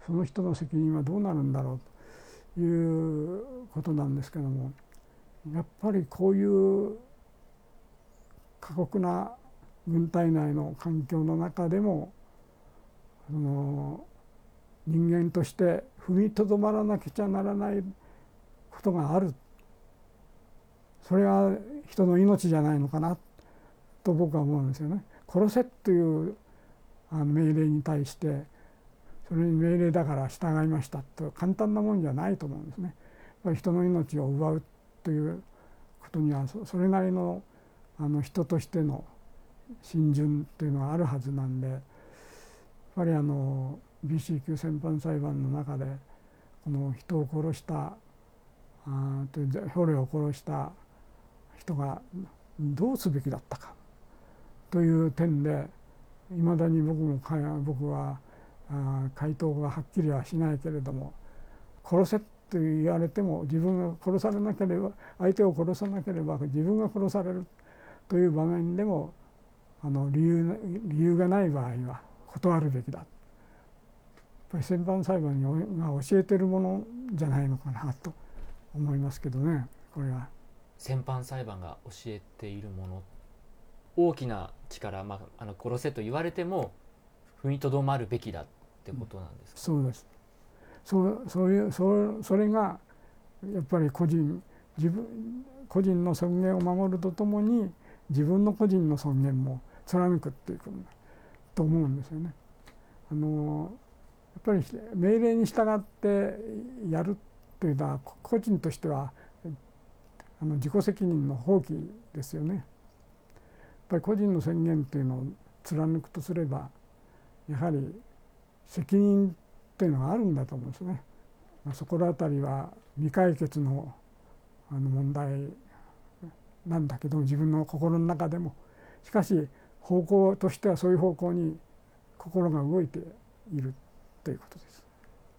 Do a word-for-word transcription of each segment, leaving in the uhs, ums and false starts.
その人の責任はどうなるんだろうということなんですけども、やっぱりこういう過酷な軍隊内の環境の中でも、その人間として踏みとどまらなくちゃならないことがある、それは人の命じゃないのかなと僕は思うんですよね。殺せという命令に対してそれに命令だから従いましたと簡単なもんじゃないと思うんですね。やっぱり人の命を奪うということにはそれなりのあの人としての信順というのがあるはずなんで、やっぱりあの ビーシー 級戦犯裁判の中でこの人を殺したあという捕虜を殺した人がどうすべきだったかという点でいまだに僕も僕は回答がはっきりはしないけれども、殺せと言われても自分が殺されなければ、相手を殺さなければ自分が殺されるという場面でもあの理由、理由がない場合は断るべきだ。やっぱり戦犯裁判が教えてるものじゃないのかなと思いますけどね。これは戦犯裁判が教えているもの、大きな力、まあ、あの殺せと言われても踏みとどまるべきだってことなんですか。 そうです。そうそういうそそれがやっぱり個人自分個人の尊厳を守るとともに自分の個人の尊厳も貫くっていうことだと思うんですよね。あのやっぱり命令に従ってやるというのは個人としてはあの自己責任の放棄ですよね。やっぱり個人の尊厳というのを貫くとすればやはり責任というのがあるんだと思うんですね。そこら辺りは未解決のあの問題なんだけど、自分の心の中でもしかし方向としてはそういう方向に心が動いているということです。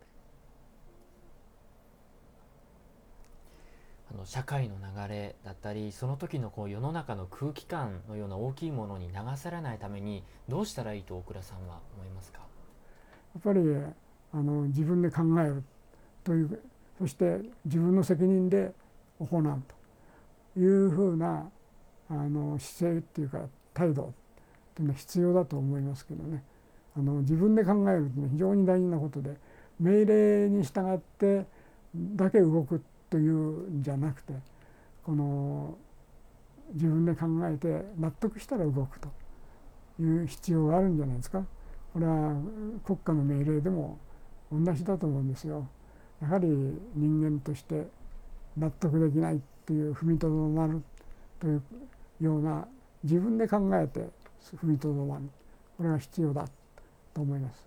あの社会の流れだったりその時のこう世の中の空気感のような大きいものに流されないためにどうしたらいいと大倉さんは思いますか。 やっぱりあの自分で考えるという、そして自分の責任で行うというふうなあの姿勢っていうか態度というのは必要だと思いますけどね。あの自分で考えるというのは非常に大事なことで、命令に従ってだけ動くというんじゃなくて、この自分で考えて納得したら動くという必要があるんじゃないですか。これは国家の命令でも同じだと思うんですよ。やはり人間として納得できないという、踏みとどまるというような自分で考えて踏みとどまる、これが必要だと思います。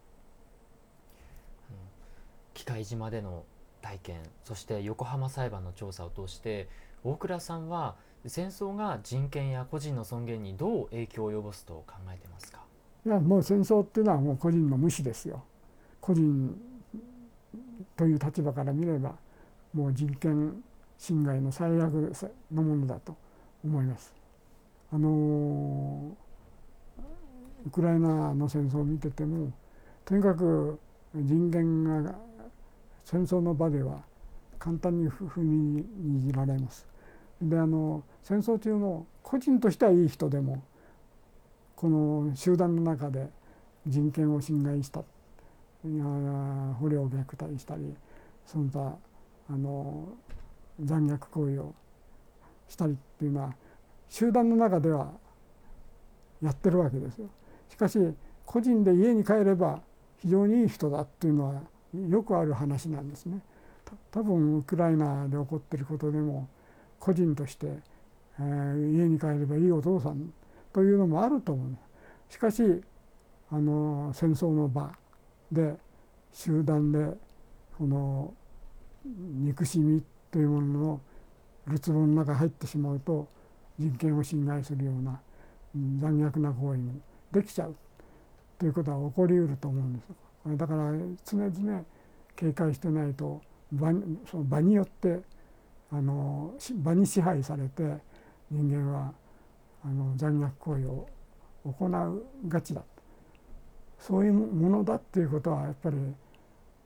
喜界島での体験、そして横浜裁判の調査を通して大倉さんは戦争が人権や個人の尊厳にどう影響を及ぼすと考えてますか。 いや、もう戦争っていうのはもう個人の無視ですよ。個人という立場から見ればもう人権侵害の最悪のものだと思います。あのウクライナの戦争を見てても、とにかく人権が戦争の場では簡単に踏みにじられます。であの戦争中の個人としてはいい人でもこの集団の中で人権を侵害した、捕虜を虐待したりその他あの残虐行為をしたりっていうのは集団の中ではやってるわけですよ。しかし個人で家に帰れば非常にいい人だっていうのはよくある話なんですね。多分ウクライナで起こっていることでも個人として、えー、家に帰ればいいお父さんというのもあると思う。しかしあの戦争の場で集団でこの憎しみというもののるつぼの中に入ってしまうと人権を侵害するような残虐な行為もできちゃうということは起こりうると思うんです。だから常々警戒してないと場に、その場によってあの場に支配されて人間はあの残虐行為を行うがちだ、そういうものだっていうことはやっぱり